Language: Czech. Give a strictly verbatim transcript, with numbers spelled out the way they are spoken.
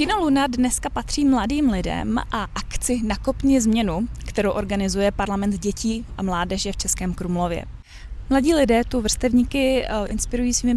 Kino Luna dneska patří mladým lidem a akci Nakopni změnu, kterou organizuje Parlament dětí a mládeže v Českém Krumlově. Mladí lidé tu vrstevníky inspirují svými